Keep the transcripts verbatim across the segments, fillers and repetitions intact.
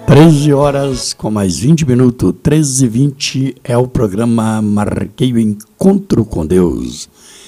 treze horas com mais vinte minutos, treze e vinte é o programa Marquei o Encontro com Deus.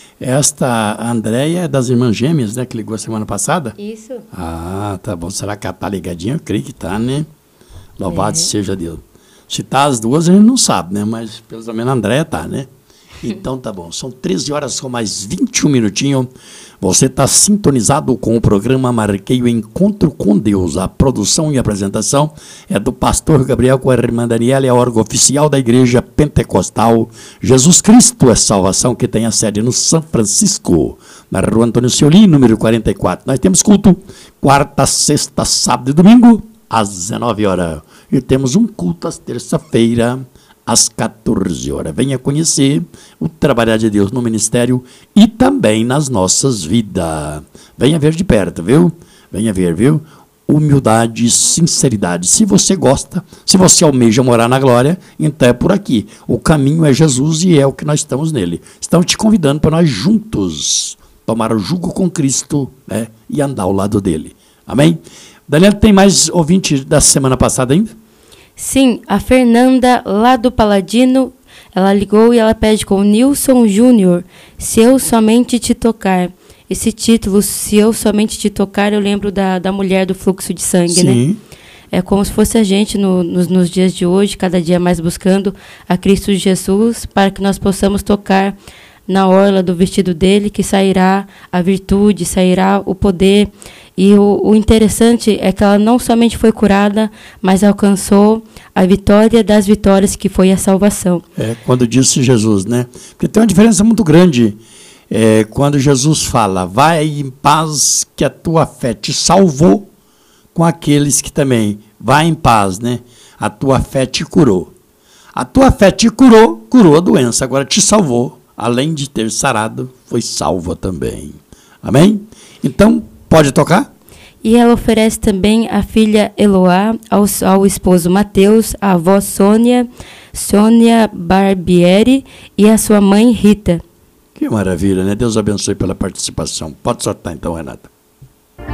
Esta Andréia é das Irmãs Gêmeas, né, que ligou a semana passada? Isso. Ah, tá bom. Será que ela tá ligadinha? Eu creio que tá, né? Louvado É. seja Deus. Se tá as duas, a gente não sabe, né? Mas pelo menos a Andréia tá, né? Então tá bom. São treze horas com mais vinte e um minutinhos. Você está sintonizado com o programa Marquei o Encontro com Deus. A produção e apresentação é do pastor Gabriel com a irmã Daniela, é a órgão oficial da Igreja Pentecostal Jesus Cristo é Salvação, que tem a sede no São Francisco, na rua Antônio Cioli, número quarenta e quatro. Nós temos culto quarta, sexta, sábado e domingo, às dezenove horas. E temos um culto às terça-feira, às quatorze horas. Venha conhecer o trabalhar de Deus no ministério e também nas nossas vidas. Venha ver de perto, viu? Venha ver, viu? Humildade, sinceridade. Se você gosta, se você almeja morar na glória, então é por aqui. O caminho é Jesus e é o que nós estamos nele. Estamos te convidando para nós juntos tomar o jugo com Cristo, né, e andar ao lado dele. Amém? Daniel, tem mais ouvinte da semana passada ainda? Sim, a Fernanda, lá do Paladino, ela ligou e ela pede com o Nilson Júnior, Se Eu Somente Te Tocar. Esse título, Se Eu Somente Te Tocar, eu lembro da, da mulher do fluxo de sangue, Sim. né? É como se fosse a gente no, nos, nos dias de hoje, cada dia mais buscando a Cristo Jesus, para que nós possamos tocar na orla do vestido dele, que sairá a virtude, sairá o poder. E o, o interessante é que ela não somente foi curada, mas alcançou a vitória das vitórias, que foi a salvação. É, quando disse Jesus, né? Porque tem uma diferença muito grande é, quando Jesus fala, vai em paz que a tua fé te salvou, com aqueles que também, vai em paz, né? A tua fé te curou. A tua fé te curou, curou a doença, agora te salvou. Além de ter sarado, foi salva também. Amém? Então, pode tocar? E ela oferece também a filha Eloá, ao, ao esposo Mateus, a avó Sônia, Sônia Barbieri e a sua mãe Rita. Que maravilha, né? Deus abençoe pela participação. Pode soltar então, Renata.